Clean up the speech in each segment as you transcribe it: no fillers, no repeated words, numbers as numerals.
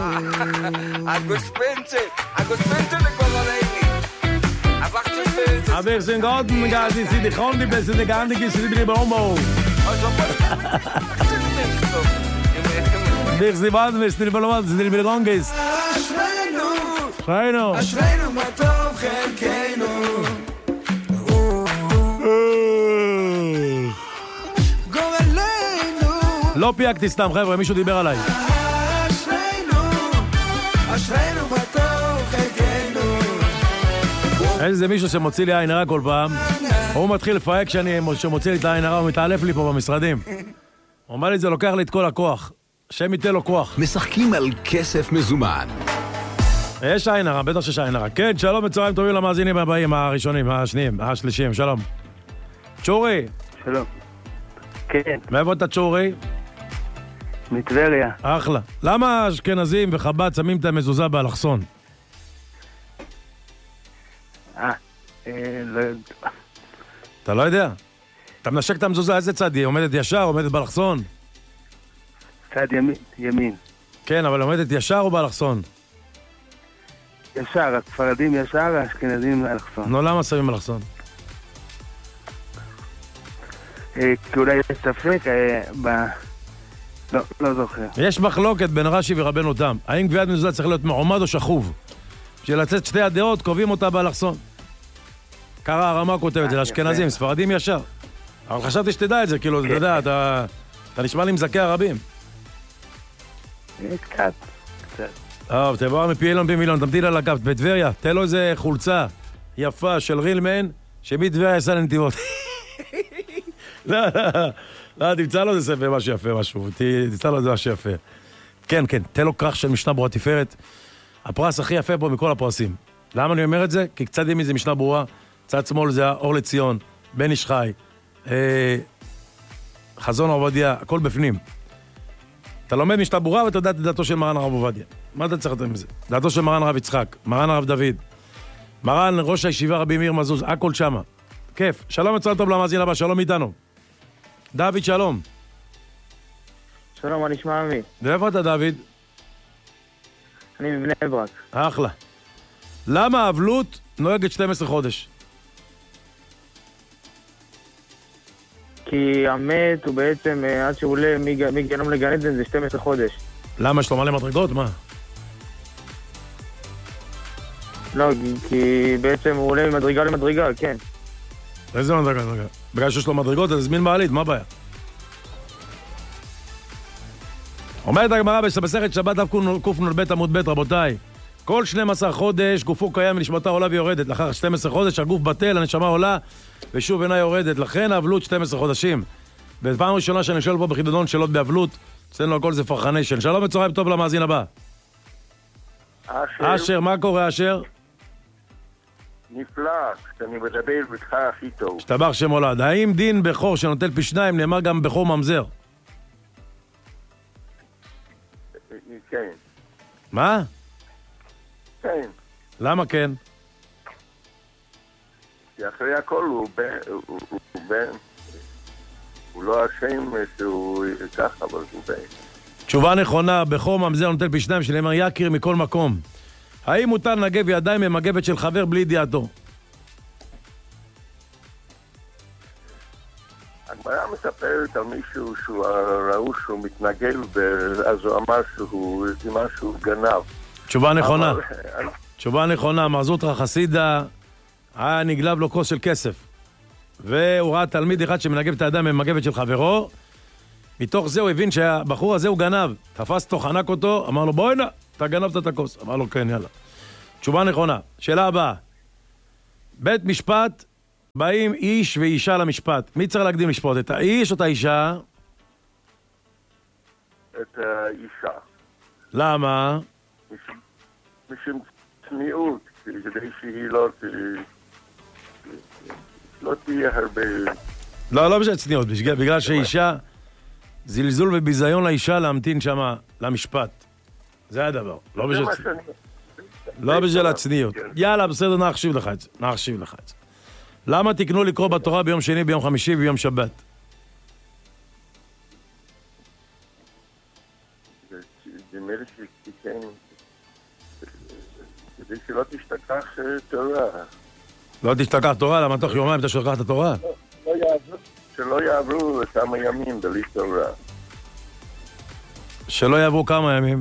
Spente le Guaraleni. Aber sind Garten, Gasi, sie die Konti, bis die Garten, die sie bleiben Homo. Wir sie warten, wir sind verloren, sie sind gegangen ist. Schreino. אשרינו מה טוב חלקנו. גורלנו. לא פייקתי סתם, חבר'ה, מישהו דיבר עליי. אשרינו מה טוב חלקנו. איזה מישהו שמוציא לי עין הרע כל פעם, הוא מתחיל לפייק שמוציא לי את העין הרע, הוא מתעלף לי פה במשרדים. הוא אומר לי, זה לוקח לי את כל הכוח. שם ייתן לו כוח. משחקים על כסף מזומן. יש עין הרע, בטח שיש עין הרע. כן, שלום וצהריים טובים למאזינים הבאים, הראשונים, השניים, השלישיים, שלום. צ'ורי. שלום. כן. מאיפה אתה צ'ורי? מטבריה. אחלה. למה אשכנזים וחב"ד שמים את המזוזה באלכסון? לא יודע. אתה לא יודע? אתה מנשק את המזוזה, איזה צד היא? עומדת ישר, עומדת באלכסון? צד ימין. כן, אבל עומדת ישר או באלכסון? ישר, הספרדים ישר, האשכנזים אלכסון. נו, למה שמים אלכסון? כי אולי יש ספק, לא זוכר. יש מחלוקת בין רש"י ורבנו תם. האם גביית מזוזה צריך להיות מעומד או שכוב? בשביל לצאת שתי הדעות, קובעים אותה באלכסון. קרא הרמה כותב את זה, לאשכנזים, ספרדים ישר. אבל חשבתי שתדע את זה, כאילו, אתה יודע, אתה נשמע לי מזכה הרבים. קצת. טוב, תבוא מפי אילון פי מיליון, תמתין על הקו, בטבריה, תן לו איזה חולצה יפה של רילמן, שמטבריה יעשה לנתיבות. לא, תמצא לו איזה ספר משהו יפה, משהו, תמצא לו איזה משהו יפה. כן, תן לו כרך של משנה ברורה תפארת, הפרס הכי יפה פה מכל הפרסים. למה אני אומר את זה? כי קצת ימין זה משנה ברורה, צד שמאל זה אור לציון, בן איש חי, חזון עובדיה, הכל בפנים. אתה לומד משנה ברורה ואתה יודע את דעתו של מרן הרב עובדיה. מה אתה צריך לתת מזה? דעתו של מרן הרב יצחק, מרן הרב דוד, מרן ראש הישיבה רבי מאיר מזוז, הכל שמה. כיף. שלום וצהריים טוב למאזין הבא, שלום איתנו. דוד, שלום. שלום, מה נשמע עמי? ואיפה אתה, דוד? אני מבני ברק. אחלה. למה האבלות נוהגת 12 חודש? כי המת הוא בעצם, עד שהוא עולה מגיהנום לגן עדן זה 12 חודש. למה, יש לו מלא מדרגות? מה? לא, כי בעצם הוא עולה ממדרגה למדרגה, כן. איזה מדרגה? בגלל שיש לו מדרגות, אז זמין מעלית, מה הבעיה? אומרת הגמרא במסכת שבת דף קנ"ב עמוד ב', רבותיי, כל 12 חודש גופו קיים ונשמתה עולה ויורדת. לאחר 12 חודש הגוף בטל, הנשמה עולה ושוב אינה יורדת. לכן האבלות 12 חודשים. בפעם ראשונה שאני שואל פה בחידודון שאלות באבלות, אצלנו הכל זה פרחניישן. שלום וצהריים טוב למאזין הבא. אשר, מה קורה אשר? נפלא, שאני מדבר איתך הכי טוב. השתבח שם הולד. האם דין בכור שנוטל פי שניים נאמר גם בכור ממזר? כן. מה? כן. למה כן? כי אחרי הכל הוא לא אשם שהוא ככה, אבל הוא בן. תשובה נכונה, בכור ממזר נוטל פי שניים שנאמר יקיר מכל מקום. האם מותר לנגב ידיים במגבת של חבר בלי ידיעתו? הגמרא מספרת על מישהו ראו שהוא מתנגב, אז הוא אמר שהוא משהו גנב. תשובה נכונה. תשובה נכונה, מר זוטרא חסידה היה נגלב לו כוס של כסף. והוא ראה תלמיד אחד שמנגב את האדם במגבת של חברו. מתוך זה הוא הבין שהבחור הזה הוא גנב. תפס אותו, חנק אותו, אמר לו בואי נא, אתה גנבת את הכוס. אמר לו כן, יאללה. תשובה נכונה. שאלה הבאה. בית משפט, באים איש ואישה למשפט. מי צריך להקדים לשפוט? את האיש או את האישה? את האישה. למה? משום צניעות, כדי שהיא לא תהיה הרבה... לא בשביל צניעות, בגלל שאישה, זלזול וביזיון לאישה להמתין שמה למשפט. זה הדבר, לא בשביל הצניעות. יאללה, בסדר, נחשיב לך את זה. למה תקנו לקרוא בתורה ביום שני, ביום חמישי וביום שבת? זה מלך שתיקן כדי שלא תשתכח תורה. לא תשתכח תורה? למה תוך יומיים אתה שוכח את התורה? שלא יעברו כמה ימים בלי תורה. שלא יעברו כמה ימים?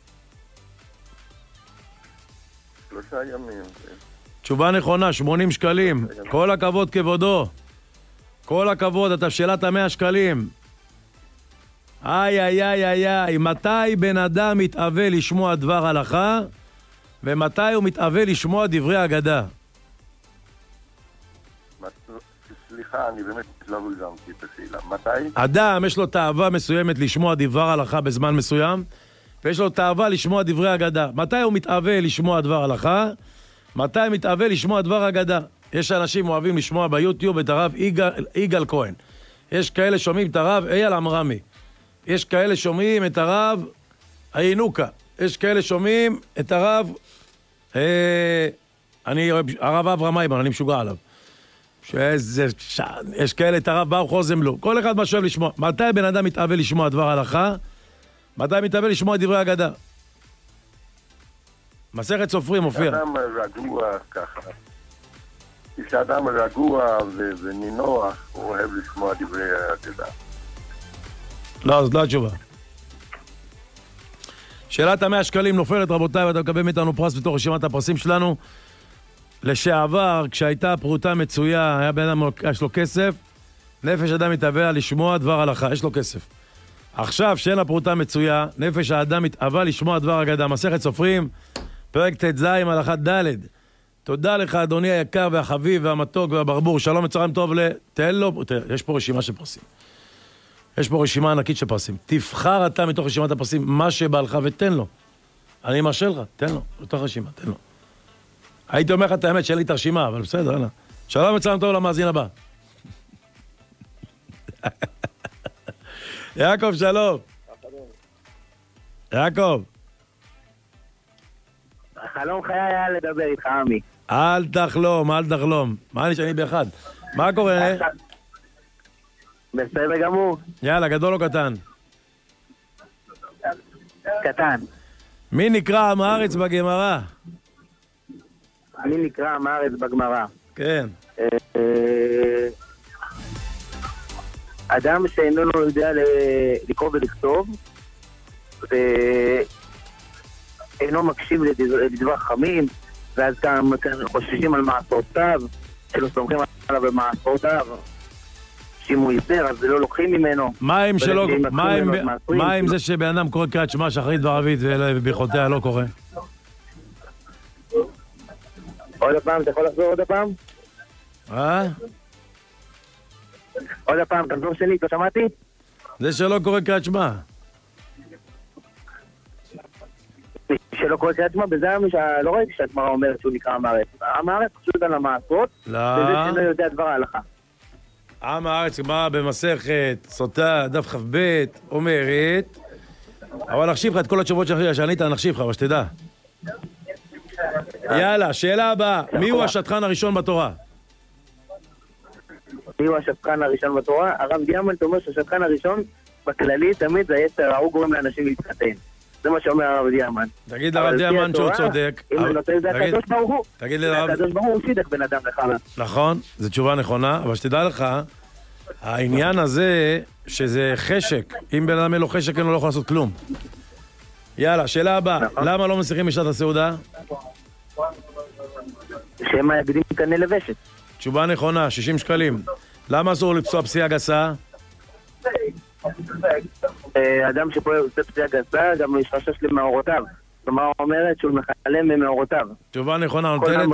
3 ימים. תשובה נכונה, 80 שקלים. כל הכבוד כבודו. כל הכבוד, אתה שאלת 100 שקלים. איי, מתי בן אדם מתאווה לשמוע דבר הלכה, ומתי הוא מתאווה לשמוע דברי אגדה? סליחה, אני באמת לא הגזמתי את השאלה. מתי? אדם, יש לו תאווה מסוימת לשמוע דבר הלכה בזמן מסוים, ויש לו תאווה לשמוע דברי אגדה. מתי הוא מתאווה לשמוע דבר הלכה? מתי מתאווה לשמוע דבר אגדה? יש אנשים אוהבים לשמוע ביוטיוב את הרב יגאל כהן. יש כאלה שומעים את הרב אייל אמרמי. יש כאלה שומעים את הרב הינוקה. יש כאלה שומעים את הרב הרב אברהם מיימן, אני משוגע עליו. יש כאלה את הרב באו חוזמלו. כל אחד מה שאוהב לשמוע. מתי בן אדם מתאווה לשמוע דבר הלכה? מתי מתאווה לשמוע דברי אגדה? מסכת סופרים מופיע. כשאדם רגוע ככה. כשאדם רגוע ונינוח, הוא אוהב לשמוע דברי אגדה. לא, זאת לא התשובה. שאלת 100 שקלים נופלת, רבותיי, ואתה מקבל מאיתנו פרס בתוך רשימת הפרסים שלנו. לשעבר, כשהייתה פרוטה מצויה, היה בן אדם, יש לו כסף, נפש אדם מתאווה לשמוע דבר הלכה, יש לו כסף. עכשיו, שאין הפרוטה מצויה, נפש האדם מתאווה לשמוע דבר אגדה. מסכת סופרים, פרק ט"ז, הלכה ד'. תודה לך, אדוני היקר והחביב והמתוק והברבור. שלום וצהריים טוב תן לו, יש פה רשימה של פרסים. יש פה רשימה ענקית של פרסים. תבחר אתה מתוך רשימת הפרסים מה שבא לך ותן לו. אני מרשה לך, תן לו, בתוך רשימה, תן לו. הייתי אומר לך את האמת שאין לי את הרשימה, אבל בסדר, הנה. שלום וצהריים טוב למאזין הבא. יעקב, שלום. יעקב. חלום חיי היה לדבר איתך, עמי. אל תחלום, אל תחלום. מה אני שאני באחד? מה קורה? בסדר גמור. יאללה, גדול או קטן? קטן. מי נקרא עם הארץ בגמרא? מי נקרא עם הארץ בגמרא? כן. אדם שאיננו יודע לקרוא ולכתוב, ואינו מקשיב לדבר חכמים, ואז גם חוששים על מעשותיו, שלא סומכים עליו במעשותיו. שאם הוא ייסר, אז לא לוקחים ממנו. מה עם זה שבן אדם קורא קריאת שמע שחרית בערבית וברכותיה לא קורא? עוד הפעם, אתה יכול לחזור עוד הפעם? עוד הפעם, תחזור שלי, לא שמעתי? זה שלא קורא קריאת שמע. שלא קורא קריאת שמע, בזה לא ראיתי שהגמרא אומרת שהוא נקרא עם הארץ. עם הארץ פשוט על המעשות, וזה שלא יודע דבר ההלכה. עם הארץ באה במסכת סוטה, דף כ"ב, אומרת, אבל נחשיב לך את כל התשובות שענית, נחשיב לך, אבל שתדע. יאללה, שאלה הבאה, מי הוא השטחן הראשון בתורה? מי הוא השטחן הראשון בתורה? הרב דיאמנט אומר שהשטחן הראשון בכללי תמיד זה היצר, הוא גורם לאנשים להתחתן. זה מה שאומר הרב דיאמנט. תגיד לרב דיאמנט שהוא צודק. אם הוא נותן את זה הקדוש ברוך הוא. תגיד לרב... הקדוש ברוך הוא שידך בן אדם לחמה. נכון, זו תשובה נכונה, אבל שתדע לך, העניין הזה שזה חשק. אם בן אדם אין לו חשק, אין לו לא יכול לעשות כלום. יאללה, שאלה הבאה. למה לא מסיכים בשעת הסעודה? שהם יקדים קנה לבשת. תשובה נכונה, 60 שקלים. למה אסור לפסוע פסיעה גסה? אדם שפה עושה פסיעה גסה, גם יש חשש למאורותיו. כלומר, אומרת שהוא מחלם ממאורותיו. תשובה נכונה, נותנת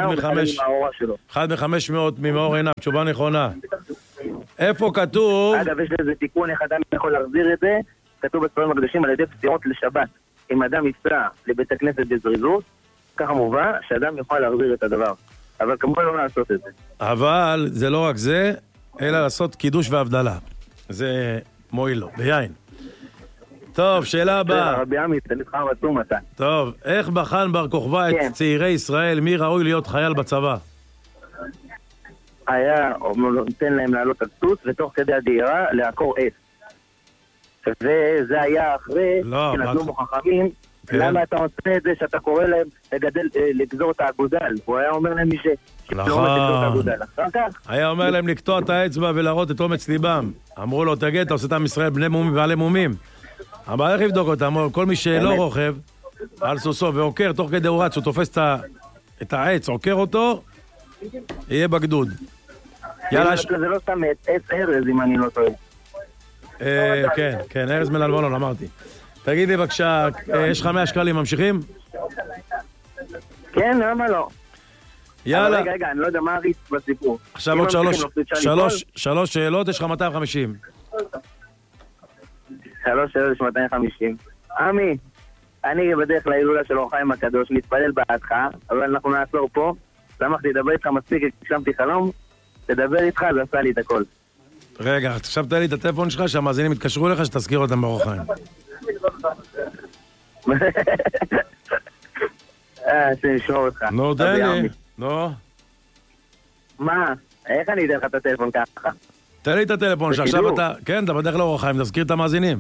1 מ-500 ממאור עיניו. תשובה נכונה. איפה כתוב? אגב, יש לזה תיקון, איך אדם יכול להחזיר את זה. כתוב בספרים הקדושים על ידי פסיעות לשבת. אם אדם יפסע לבית הכנסת בזריזות, ככה מובא שאדם יכול להחזיר את הדבר. אבל כמובן לא לעשות את זה. אבל זה לא רק זה, אלא לעשות קידוש והבדלה. זה מועיל לו, ביין. טוב, שאלה הבאה. רבי עמי, תניס לך רצום אתה. טוב, איך בחן בר כוכבא את צעירי ישראל, מי ראוי להיות חייל בצבא? היה, נותן להם לעלות על סוס, ותוך כדי הדהירה לעקור עץ. וזה היה אחרי שנתנו בו חכמים למה אתה עושה את זה שאתה קורא להם לגזור את האגודל? הוא היה אומר להם מי נכון. היה אומר להם לקטוע את האצבע ולהראות את אומץ ליבם. אמרו לו, תגיד, אתה עושה את עם ישראל בני מומים ועלי מומים. אבל איך יבדוק אותם? כל מי שלא רוכב על סוסו ועוקר תוך כדי הוא רץ, הוא תופס את העץ, עוקר אותו, יהיה בגדוד. יאללה, זה לא סתם עץ ארז, אם אני לא טועה. כן, ארז מללבנון, אמרתי. תגיד לי בבקשה, יש לך 100 שקלים, ממשיכים? כן, למה לא? יאללה. רגע, אני לא יודע מה הריץ בסיפור. עכשיו עוד 3 שאלות, יש לך 250. 3 שאלות יש 250. עמי, אני בדרך להילולה של אור החיים הקדוש, נתפלל בעדך, אבל אנחנו נעצור פה. שמחתי לדבר איתך מספיק, הגשמתי חלום, לדבר איתך, זה עשה לי את הכל. רגע, עכשיו תן לי את הטלפון שלך, שהמאזינים יתקשרו לך, שתזכיר אותם באור החיים. שנשמור אותך. נו, תן לי. נו. מה? איך אני אתן לך את הטלפון ככה? תן לי את הטלפון שעכשיו אתה... כן, אתה בדרך לאור החיים, תזכיר את המאזינים.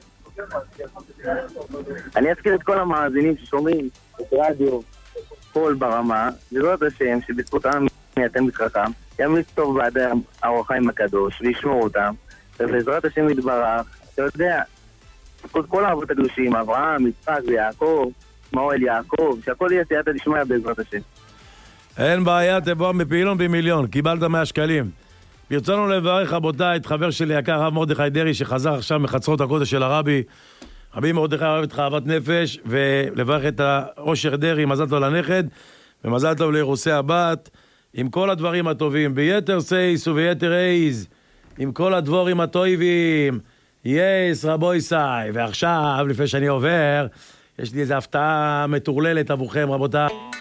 אני אזכיר את כל המאזינים ששומעים את רדיו קול ברמה, לראות השם שבזכות העם אתם מתחכם, ימיץ טוב בעד האור החיים הקדוש, וישמור אותם, ובעזרת השם יתברך, אתה יודע, כל האבות הקדושים, אברהם, יצחק ויעקב, שמואל יעקב, שהכל יהיה סייעתא דשמיא בעזרת השם. אין בעיה, תבוא מפעילון במיליון, קיבלת 100 שקלים. ברצונו לברך רבותיי את חבר שלי יקר, הרב מרדכי דרעי, שחזר עכשיו מחצרות הקודש של הרבי. רבי מרדכי אוהב את אהבת נפש, ולברך את אושר דרעי, מזל טוב לנכד, ומזל טוב לאירוסי הבת, עם כל הדברים הטובים, ביתר סייס וביתר אייז, עם כל הדבורים הטובים, יס רבוי סי. ועכשיו, לפני שאני עובר, יש לי איזו הפתעה מטורללת עבורכם, רבותיי.